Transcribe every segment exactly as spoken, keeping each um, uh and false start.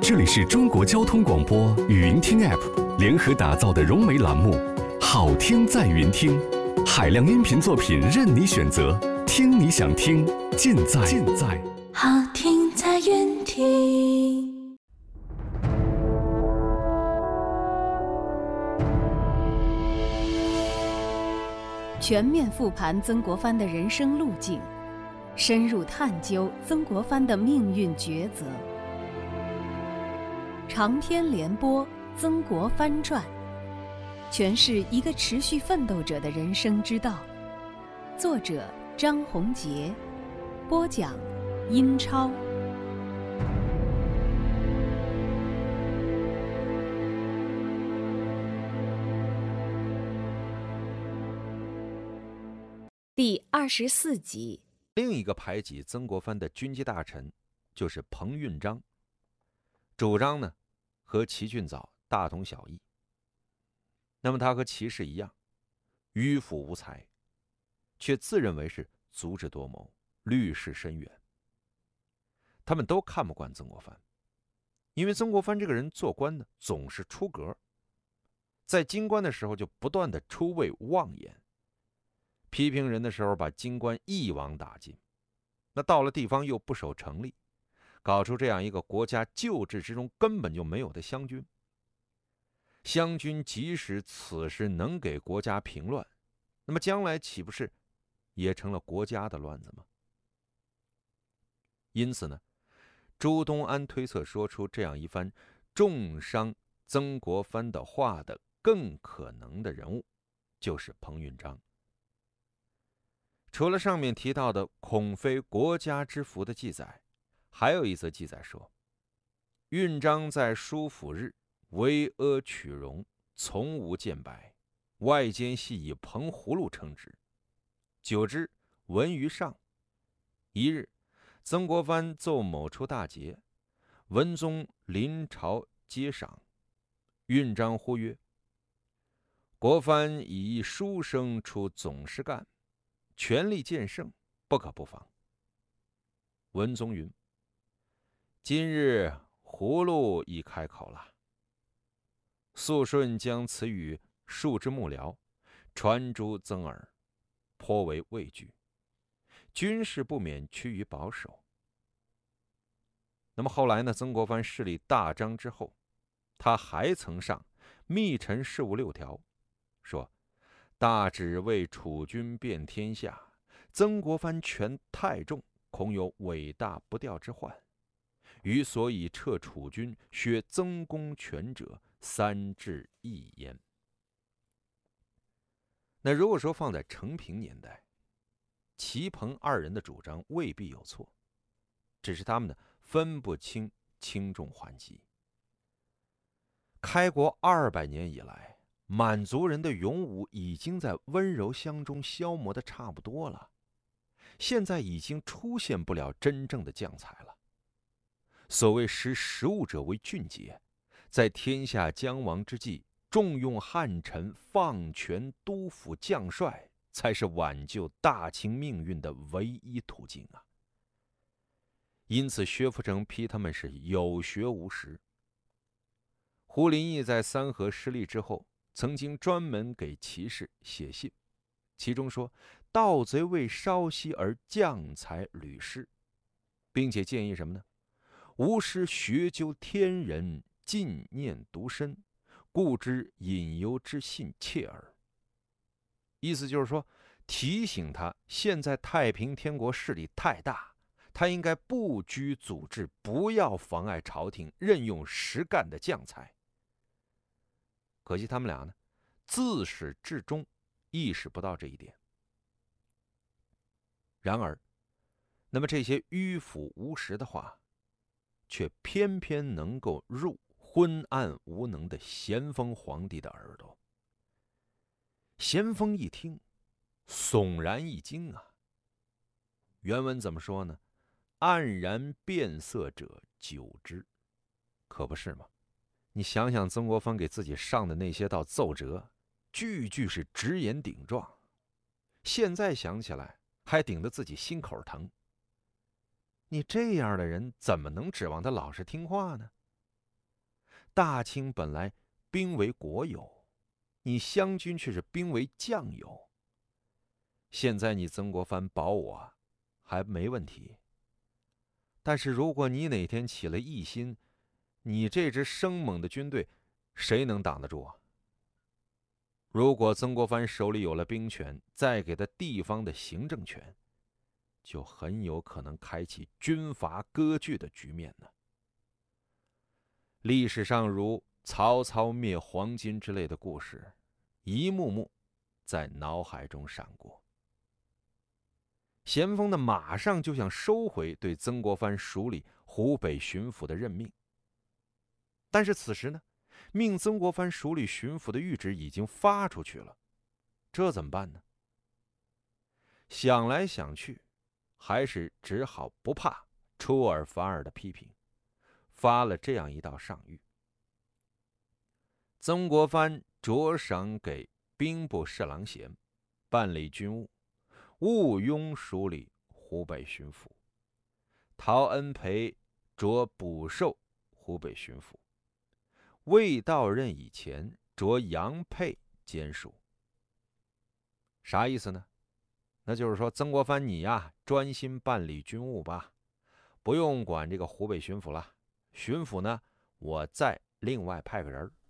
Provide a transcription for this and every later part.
这里是中国交通广播语音听 App 联合打造的融媒栏目《好听在云听》，海量音频作品任你选择，听你想听，尽在尽在好听在云听。 全面复盘曾国藩的人生路径，深入探究曾国藩的命运抉择。长篇连播《曾国藩传》，诠释一个持续奋斗者的人生之道。作者张宏杰，播讲英超。第二十四集。 另一个排挤曾国藩的军机大臣就是彭运章，主张呢和齐俊藻大同小异。那么他和齐氏一样，迂腐无才，却自认为是足智多谋、虑事深远。他们都看不惯曾国藩，因为曾国藩这个人做官呢总是出格，在京官的时候就不断的出位妄言，批评人的时候把京官一网打尽，那到了地方又不守成例，搞出这样一个国家旧制之中根本就没有的湘军。湘军即使此时能给国家平乱，那么将来岂不是也成了国家的乱子吗？因此呢，朱东安推测说出这样一番重伤曾国藩的话的更可能的人物，就是彭运章。除了上面提到的恐非国家之福的记载，还有一则记载说，运章在书府日为阿取容，从无见白，外间系以彭葫芦称之。久之，闻于上。一日，曾国藩奏某处大捷，文宗临朝接赏，运章呼曰：“国藩以一书生出总事干，权力渐盛，不可不防。”文宗云：“今日葫芦已开口了。”肃顺将此语述之幕僚，传诸曾耳，颇为畏惧，军事不免趋于保守。那么后来呢，曾国藩势力大张之后，他还曾上密陈事务六条，说大旨为储君遍天下，曾国藩权太重，恐有伟大不掉之患，余所以撤储君，削曾公权者，三至一焉。那如果说放在承平年代，齐彭二人的主张未必有错，只是他们呢分不清轻重缓急。开国二百年以来，满族人的勇武已经在温柔乡中消磨的差不多了，现在已经出现不了真正的将才了。所谓识时务者为俊杰，在天下将亡之际，重用汉臣，放权督抚将帅，才是挽救大清命运的唯一途径啊！因此，薛福成批他们是有学无识。胡林翼在三河失利之后，曾经专门给齐氏写信，其中说盗贼为稍息而将才屡失，并且建议什么呢？吾师学究天人，尽念独身，故知隐忧之信切耳。意思就是说，提醒他现在太平天国势力太大，他应该不拘组织，不要妨碍朝廷任用实干的将才。可惜他们俩呢，自始至终意识不到这一点。然而，那么这些迂腐无实的话，却偏偏能够入昏暗无能的咸丰皇帝的耳朵。咸丰一听，悚然一惊啊！原文怎么说呢？黯然变色者久之，可不是吗？你想想曾国藩给自己上的那些道奏折，句句是直言顶撞，现在想起来还顶得自己心口疼。你这样的人怎么能指望他老实听话呢？ 大清本来兵为国有，你湘军却是兵为将有。现在你曾国藩保我还没问题，但是如果你哪天起了异心，你这支生猛的军队谁能挡得住啊？如果曾国藩手里有了兵权，再给他地方的行政权，就很有可能开启军阀割据的局面呢。历史上如曹操灭黄巾之类的故事，一幕幕在脑海中闪过。咸丰呢，马上就想收回对曾国藩署理湖北巡抚的任命，但是此时呢，命曾国藩署理巡抚的谕旨已经发出去了，这怎么办呢？想来想去，还是只好不怕出尔反尔的批评，发了这样一道上谕：曾国藩着赏给兵部侍郎衔，办理军务，务拥署理湖北巡抚；陶恩培着补授湖北巡抚，未到任以前着杨沛兼署。啥意思呢？那就是说，曾国藩你呀，专心办理军务吧，不用管这个湖北巡抚了。巡抚呢，我再另外派个人。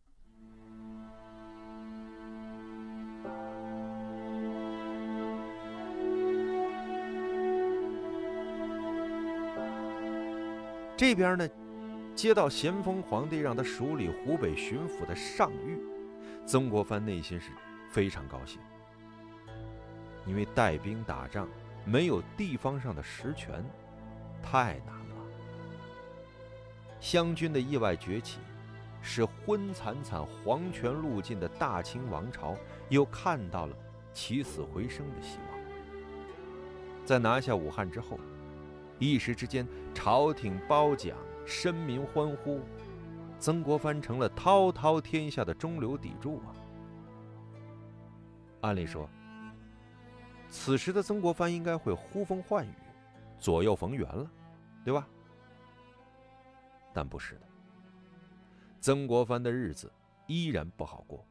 这边呢，接到咸丰皇帝让他署理湖北巡抚的上谕，曾国藩内心是非常高兴，因为带兵打仗没有地方上的实权，太难了。湘军的意外崛起，使昏惨惨皇权路尽的大清王朝又看到了起死回生的希望。在拿下武汉之后，一时之间朝廷褒奖，深民欢呼，曾国藩成了滔滔天下的中流砥柱啊。按理说，此时的曾国藩应该会呼风唤雨，左右逢源了，对吧？但不是的，曾国藩的日子依然不好过。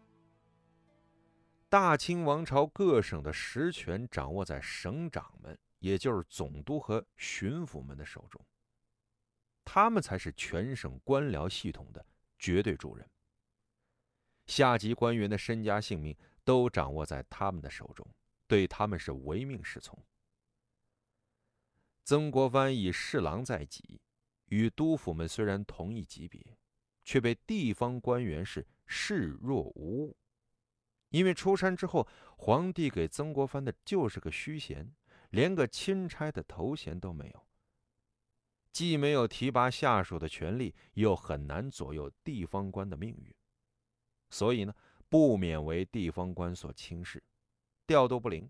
大清王朝各省的实权掌握在省长们，也就是总督和巡抚们的手中，他们才是全省官僚系统的绝对主人。下级官员的身家性命都掌握在他们的手中，对他们是唯命是从。曾国藩以侍郎在己，与督府们虽然同一级别，却被地方官员是视若无物。因为出山之后，皇帝给曾国藩的就是个虚衔，连个钦差的头衔都没有，既没有提拔下属的权利，又很难左右地方官的命运，所以呢，不免为地方官所轻视，调度不灵。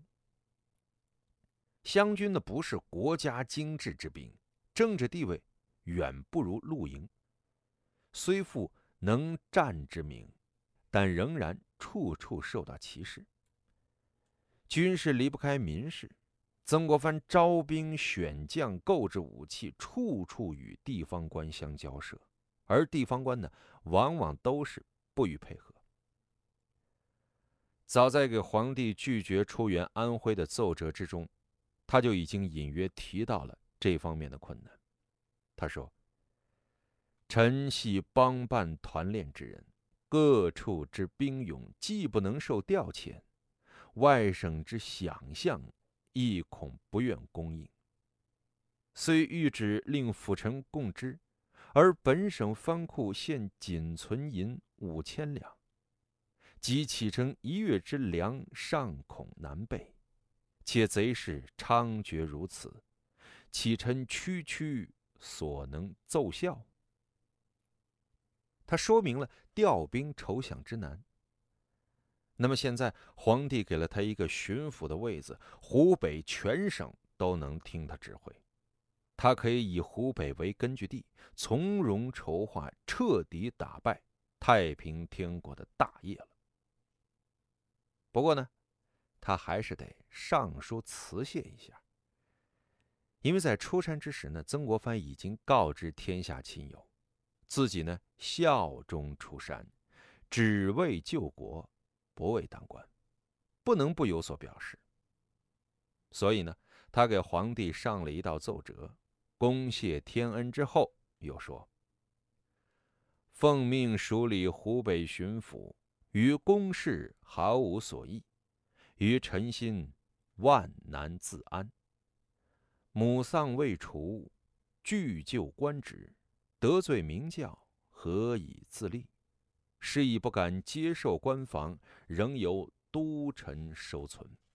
湘军呢，不是国家精制之兵，政治地位远不如陆营，虽负能战之名，但仍然处处受到歧视。军事离不开民事，曾国藩招兵选将，购置武器，处处与地方官相交涉，而地方官呢，往往都是不予配合。早在给皇帝拒绝出援安徽的奏折之中，他就已经隐约提到了这方面的困难。他说：“臣系帮办团练之人，各处之兵勇既不能受调遣，外省之饷项亦恐不愿供应。虽谕旨令辅臣供之，而本省藩库现仅存银五千两，即启程一月之粮，尚恐难备。且贼势猖獗如此，岂臣区区所能奏效？”他说明了调兵筹饷之难。那么现在皇帝给了他一个巡抚的位子，湖北全省都能听他指挥，他可以以湖北为根据地，从容筹划彻底打败太平天国的大业了。不过呢，他还是得上书辞谢一下，因为在出山之时呢，曾国藩已经告知天下亲友， 自己呢效忠出山，只为救国，不为当官，不能不有所表示。所以呢，他给皇帝上了一道奏折，恭谢天恩之后，又说：奉命署理湖北巡抚，于公事毫无所益，于臣心万难自安。母丧未除，拒就官职，得罪明教，何以自立？是亦不敢接受官房，仍由都臣收存。